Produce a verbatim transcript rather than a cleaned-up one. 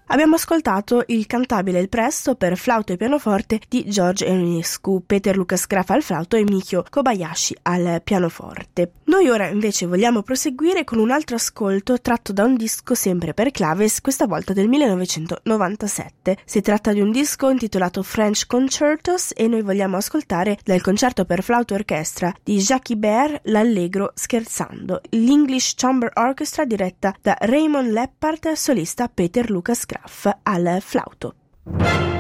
Abbiamo ascoltato il cantabile Il Presto per flauto e pianoforte di George Enescu, Peter Lucas Graf al flauto e Mikio Kobayashi al pianoforte. Noi ora invece vogliamo proseguire con un altro ascolto tratto da un disco sempre per claves, questa volta del millenovecentonovantasette. Si tratta di un disco intitolato French Concertos e noi vogliamo ascoltare dal concerto per flauto e orchestra di Jacques Ibert l'Allegro scherzando, l'English Chamber Orchestra diretta da Raymond Leppard, solista Peter Lucas Graf al flauto.